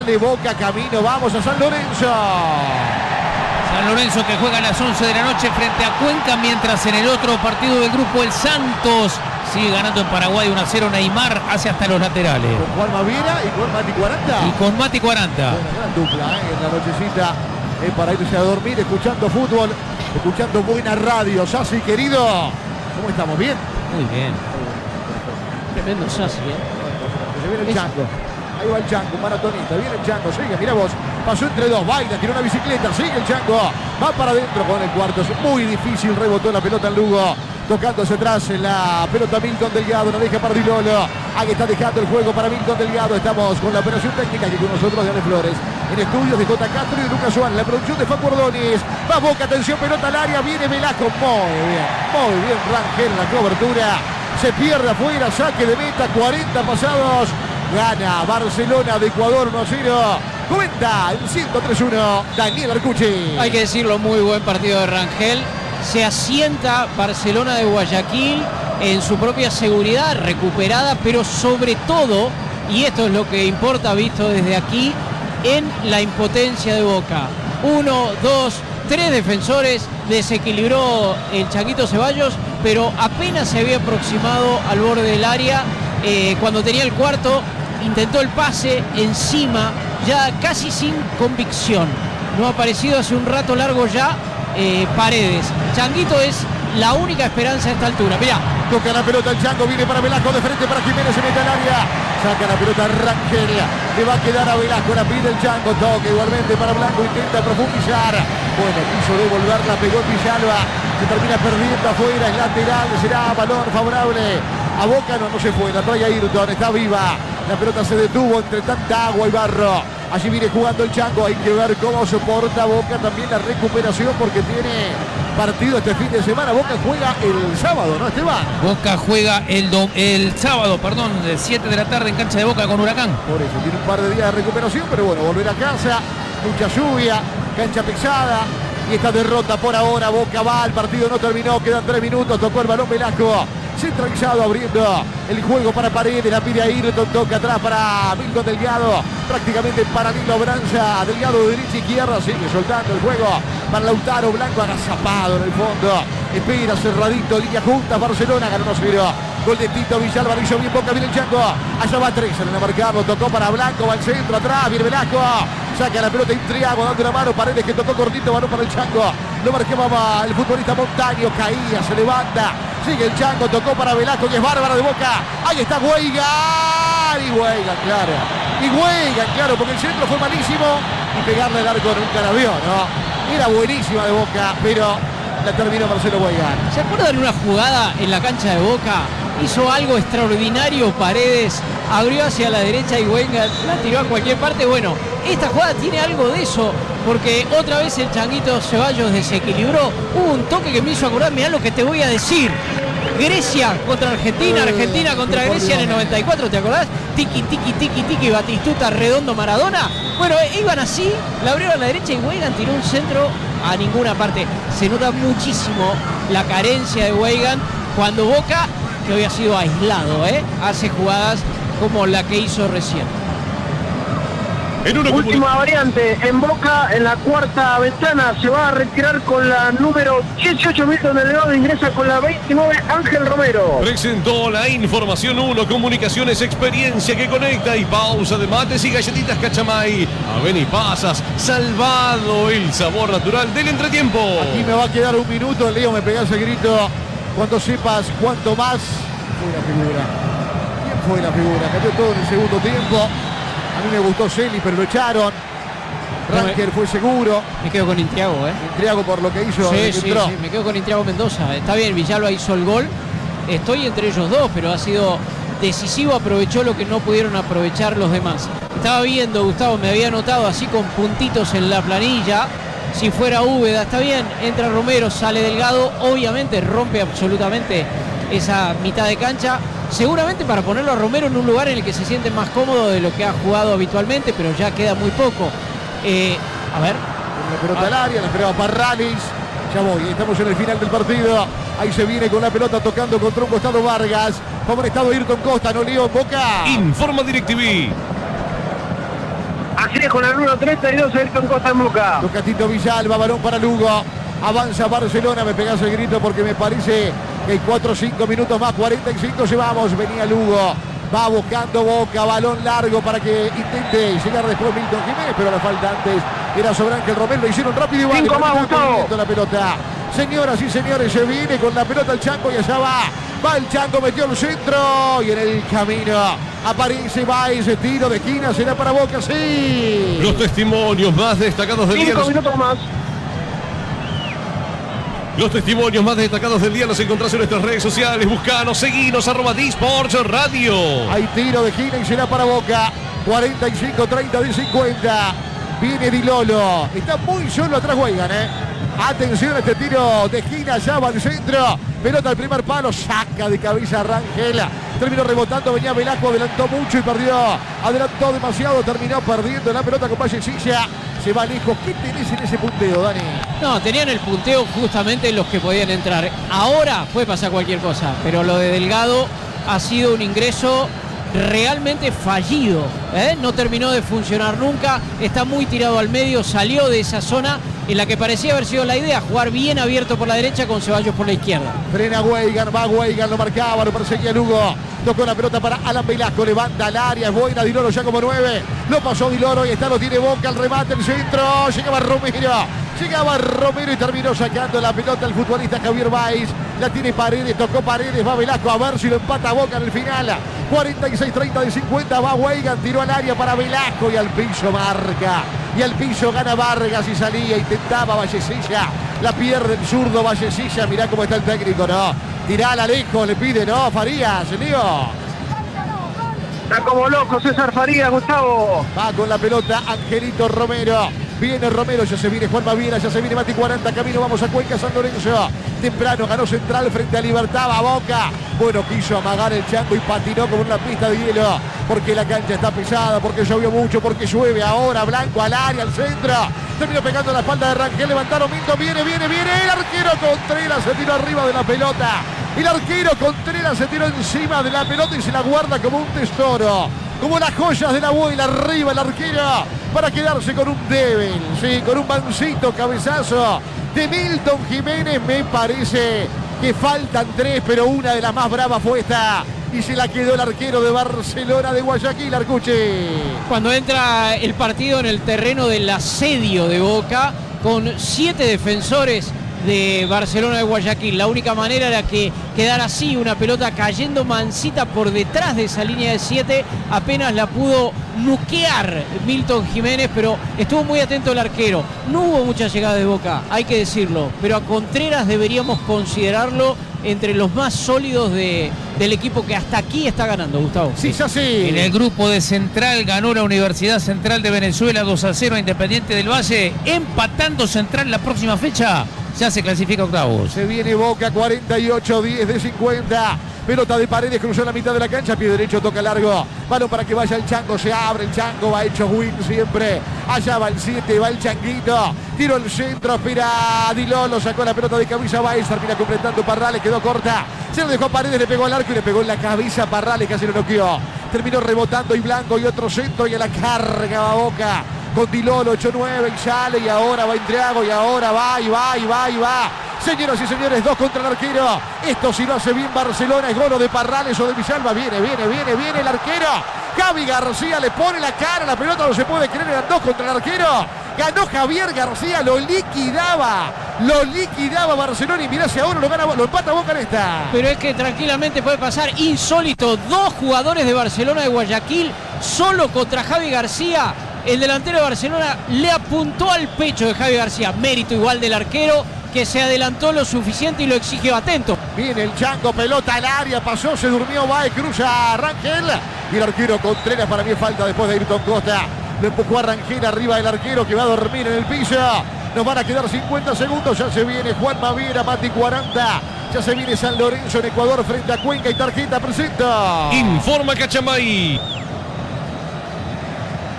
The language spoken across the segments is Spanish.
De Boca, camino, vamos a San Lorenzo. San Lorenzo que juega a las 11 de la noche frente a Cuenca, mientras en el otro partido del grupo el Santos sigue ganando en Paraguay 1-0. Neymar hace hasta los laterales. Con Juan Maviera y con Mati 40. Y con Mati 40. Buena, gran dupla, en la nochecita para irse a dormir, escuchando fútbol, escuchando buena radio. Sassi, querido, ¿cómo estamos? ¿Bien? Muy bien. Tremendo Sassi, Se viene el Chango. Ahí va el Chango, un maratonista. Viene el Chango, sigue, mira vos. Pasó entre dos, baila, tiró una bicicleta. Sigue el Chango. Va para adentro con el cuarto. Es muy difícil, rebotó la pelota en Lugo. Tocándose atrás en la pelota Milton Delgado. No deja para Dilolo. Ahí está dejando el juego para Milton Delgado. Estamos con la operación técnica que con nosotros de Ale Flores. En estudios de J. Castro y de Lucas Juan. La producción de Facu Ordóñez. Va Boca, atención, pelota al área. Viene Velasco. Muy bien Rangel en la cobertura. Se pierde afuera, saque de meta. 40 pasados. Gana Barcelona de Ecuador 1-0. Cuenta el 103-1 Daniel Arcucci. Hay que decirlo, muy buen partido de Rangel. Se asienta Barcelona de Guayaquil en su propia seguridad recuperada, pero sobre todo, y esto es lo que importa visto desde aquí, en la impotencia de Boca. 1, 2, 3 defensores, desequilibró el Changuito Ceballos, pero apenas se había aproximado al borde del área. Cuando tenía el cuarto, intentó el pase encima, ya casi sin convicción. No ha aparecido hace un rato largo ya Paredes. Changuito es la única esperanza a esta altura. Mirá. Toca la pelota el Chango, viene para Velasco, de frente para Jiménez, se mete al área. Saca la pelota Rangel, le va a quedar a Velasco, la pide el Chango, toca igualmente para Blanco, intenta profundizar. Bueno, quiso devolverla, pegó Villalba, se termina perdiendo afuera, es lateral, será balón favorable a Boca. No se fue, la trae Ayrton, está viva. La pelota se detuvo entre tanta agua y barro. Allí viene jugando el Chango. Hay que ver cómo soporta Boca también la recuperación, porque tiene partido este fin de semana. Boca juega el sábado, ¿no, Esteban? Boca juega el sábado, de 7 de la tarde en cancha de Boca con Huracán. Por eso, tiene un par de días de recuperación, pero bueno, volver a casa. Mucha lluvia, cancha pesada. Y esta derrota por ahora. Boca va, el partido no terminó, quedan 3 minutos. Tocó el balón Velasco. Centralizado, abriendo el juego para Paredes, la pide a Ayrton, toca atrás para Milton Delgado, prácticamente paralelo Branza, Delgado de derecha a izquierda, sigue soltando el juego para Lautaro, Blanco agazapado en el fondo, espera cerradito, línea juntas, Barcelona ganó 1-0, gol de Tito Villalba, hizo bien Boca, viene el Chango, allá va 3 en el marcado, tocó para Blanco, va al centro, atrás, viene Velasco, saca la pelota Intriago, dando la mano, Paredes que tocó cortito, balón para el Chango, lo marcaba el futbolista Montaño, caía, se levanta, sigue el Chango, tocó para Velasco, que es bárbara de Boca. Ahí está Weigan. Y Weigan, claro. Porque el centro fue malísimo. Y pegarle al arco nunca la vio, ¿no? Era buenísima de Boca, pero la terminó Marcelo Weigan. ¿Se acuerdan una jugada en la cancha de Boca? Hizo algo extraordinario Paredes. Abrió hacia la derecha y Weigan la tiró a cualquier parte. Bueno, esta jugada tiene algo de eso, porque otra vez el Changuito Ceballos desequilibró. Hubo un toque que me hizo acordar, mirá lo que te voy a decir. Grecia contra Argentina, Argentina contra Grecia en el 94, ¿te acordás? Tiki, tiki, tiki, tiki, Batistuta, Redondo, Maradona. Bueno, iban así, la abrieron a la derecha y Weigan tiró un centro a ninguna parte. Se nota muchísimo la carencia de Weigan cuando Boca, que hoy ha sido aislado, hace jugadas como la que hizo recién. Última variante en Boca, en la cuarta ventana se va a retirar con la número 18 Milton Delgado, ingresa con la 29 Ángel Romero. Presentó la información 1, comunicaciones, experiencia que conecta, y pausa de mates y galletitas Cachamay. Aveni Pasas, salvado el sabor natural del entretiempo. Aquí me va a quedar un minuto, Leo, me pegás el grito cuando sepas cuánto más fue la figura. ¿Quién fue la figura? Cambió todo en el segundo tiempo. A mí me gustó Celi, pero lo echaron. Rangel fue seguro. Me quedo con Intriago, Intriago por lo que hizo. Sí, me quedo con Intriago Mendoza. Está bien, Villalba hizo el gol. Estoy entre ellos dos, pero ha sido decisivo. Aprovechó lo que no pudieron aprovechar los demás. Estaba viendo, Gustavo, me había notado así con puntitos en la planilla. Si fuera Úbeda, está bien. Entra Romero, sale Delgado. Obviamente rompe absolutamente esa mitad de cancha. Seguramente para ponerlo a Romero en un lugar en el que se siente más cómodo de lo que ha jugado habitualmente, pero ya queda muy poco. A ver. La pelota al área, la esperaba Parralis. Ya voy, estamos en el final del partido. Ahí se viene con la pelota tocando contra un costado Vargas. Favorecido Ayrton Costa, no lío Boca. Informa DirecTV. Cáceres con el número 32, Ayrton Costa en Boca. Lucatito Villalba, balón para Lugo. Avanza Barcelona, me pegás el grito porque me parece que hay 4 o 5 minutos más, 45 llevamos. Venía Lugo, va buscando Boca, balón largo para que intente llegar después Milton Jiménez, pero la falta antes era sobre Ángel Romero, lo hicieron rápido y vale. 5 más, Gustavo. La pelota. Señoras y señores, se viene con la pelota el Chango y allá va. Va el Chango, metió el centro y en el camino aparece Baez, tiro de esquina, será para Boca, sí. Los testimonios más destacados del día. 5 minutos más. Los testimonios más destacados del día los encontrás en nuestras redes sociales. Buscanos, seguinos, @DSports Radio. Hay tiro de esquina y será para Boca. 45-30 de 50. Viene Di Lolo. Está muy solo atrás Weigand, Atención a este tiro de esquina, ya va al centro. Pelota al primer palo, saca de cabeza Rangel. Terminó rebotando, venía Velasco, adelantó mucho y perdió. Adelantó demasiado, terminó perdiendo la pelota con Vallecilla. Se va lejos. ¿Qué tenés en ese punteo, Dani? No, tenían el punteo justamente los que podían entrar. Ahora puede pasar cualquier cosa, pero lo de Delgado ha sido un ingreso realmente fallido, no terminó de funcionar nunca, está muy tirado al medio, salió de esa zona en la que parecía haber sido la idea, jugar bien abierto por la derecha con Ceballos por la izquierda. Frena Weigand, va Weigand, lo marcaba, lo perseguía Lugo, tocó la pelota para Alan Velasco, levanta al área, es buena, Di Loro ya como 9, lo pasó Di Loro y está, lo tiene Boca, el remate, el centro, llegaba Romero y terminó sacando la pelota el futbolista Javier Baez, la tiene Paredes, tocó Paredes, va Velasco a ver si lo empata Boca en el final. 46-30 de 50, va Weigand, tiró al área para Velasco y al piso marca. Y al piso gana Vargas y salía, intentaba Vallecilla, la pierde el zurdo Vallecilla, mirá cómo está el técnico, ¿no? Tirala lejos, le pide, ¿no? Farías, Leo. Está como loco César Farías, Gustavo. Va con la pelota Angelito Romero. Viene Romero, ya se viene Juan Baviera, ya se viene Mati 40, camino, vamos a Cuenca, San Lorenzo. Temprano ganó Central frente a Libertad, va Boca. Bueno, quiso amagar el Chango y patinó como una pista de hielo. Porque la cancha está pesada, porque llovió mucho, porque llueve ahora. Blanco al área, al centro. Terminó pegando la espalda de Rangel, levantaron Milton, viene. El arquero Contreras se tiró arriba de la pelota. El arquero Contreras se tiró encima de la pelota y se la guarda como un tesoro. Como las joyas de la abuela, arriba el arquero para quedarse con un débil, sí, con un mansito cabezazo de Milton Jiménez. Me parece que faltan 3, pero una de las más bravas fue esta. Y se la quedó el arquero de Barcelona de Guayaquil, Arcuche. Cuando entra el partido en el terreno del asedio de Boca, con 7 defensores de Barcelona de Guayaquil, la única manera era que quedara así, una pelota cayendo mansita por detrás de esa línea de 7, apenas la pudo nuquear Milton Jiménez, pero estuvo muy atento el arquero. No hubo mucha llegada de Boca, hay que decirlo, pero a Contreras deberíamos considerarlo entre los más sólidos del equipo que hasta aquí está ganando, Gustavo. Sí, ya sí. En el grupo de Central ganó la Universidad Central de Venezuela 2-0 a Independiente del Valle, empatando Central la próxima fecha. Ya se clasifica octavos. Se viene Boca, 48-10 de 50. Pelota de Paredes, cruzó la mitad de la cancha, pie derecho, toca largo. Balón para que vaya el Chango, se abre el Chango, va hecho win siempre. Allá va el 7, va el Changuito. Tiro el centro, espera Di Lolo, sacó la pelota de cabeza, Baez, termina completando Parrales, quedó corta. Se lo dejó a Paredes, le pegó al arco y le pegó en la cabeza a Parrales, casi lo noqueó. Terminó rebotando y Blanco y otro centro y a la carga va Boca. Con Di Lolo, 8-9 y sale y ahora va Indriago y ahora va. Señoras y señores, 2 contra el arquero. Esto si lo hace bien Barcelona es gol de Parrales o de Villalba. Viene el arquero. Javi García le pone la cara a la pelota, no se puede creer, eran 2 contra el arquero. Ganó Javier García, lo liquidaba Barcelona y mirá si ahora lo empata Boca en esta. Pero es que tranquilamente puede pasar, insólito, 2 jugadores de Barcelona de Guayaquil solo contra Javi García. El delantero de Barcelona le apuntó al pecho de Javi García, mérito igual del arquero que se adelantó lo suficiente y lo exigió atento. Viene el Chango, pelota al área, pasó, se durmió, va y cruza a Rangel. Y el arquero Contreras, para mí falta después de Ayrton Costa. Lo empujó a Rangel arriba del arquero que va a dormir en el piso. Nos van a quedar 50 segundos, ya se viene Juan Baviera, Mati 40. Ya se viene San Lorenzo en Ecuador frente a Cuenca y tarjeta presenta. Informa Cachamay.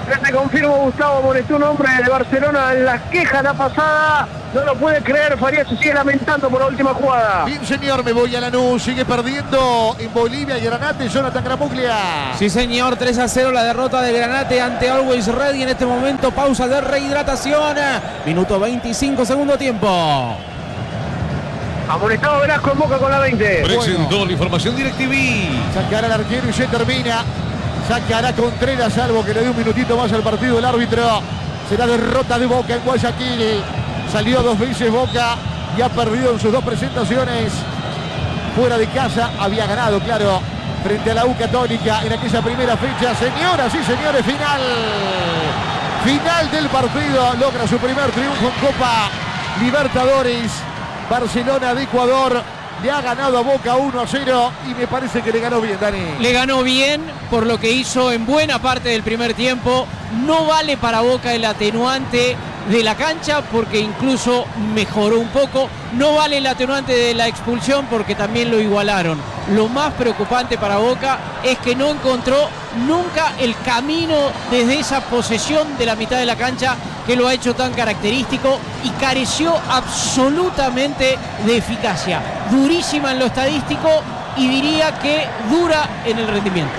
Ya te confirmo, Gustavo Amonestó, un hombre de Barcelona en las quejas la pasada. No lo puede creer, Farías se sigue lamentando por la última jugada. Bien, señor, me voy a Lanús. Sigue perdiendo en Bolivia y Granate, Jonathan Gramuglia. Sí, señor, 3-0 la derrota de Granate ante Always Ready. En este momento, pausa de rehidratación. Minuto 25, segundo tiempo. Amonestado Velasco en Boca con la 20. Presentó la información DirecTV. Sacará el arquero y se termina. Sacará Contreras, salvo que le dé un minutito más al partido el árbitro. Será derrota de Boca en Guayaquil. Salió 2 veces Boca y ha perdido en sus 2 presentaciones. Fuera de casa había ganado, claro, frente a la U Católica en aquella primera fecha. Señoras y señores, final del partido. Logra su primer triunfo en Copa Libertadores. Barcelona de Ecuador le ha ganado a Boca 1-0 y me parece que le ganó bien, Dani. Le ganó bien por lo que hizo en buena parte del primer tiempo. No vale para Boca el atenuante de la cancha porque incluso mejoró un poco. No vale el atenuante de la expulsión porque también lo igualaron. Lo más preocupante para Boca es que no encontró nunca el camino desde esa posesión de la mitad de la cancha que lo ha hecho tan característico y careció absolutamente de eficacia. Durísima en lo estadístico y diría que dura en el rendimiento.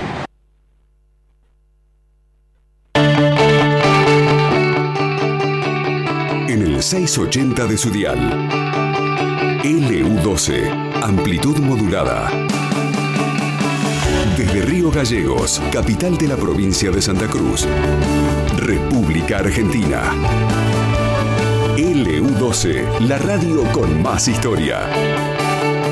En el 680 de su dial. LU12, amplitud modulada. Desde Río Gallegos, capital de la provincia de Santa Cruz, República Argentina. LU12, la radio con más historia.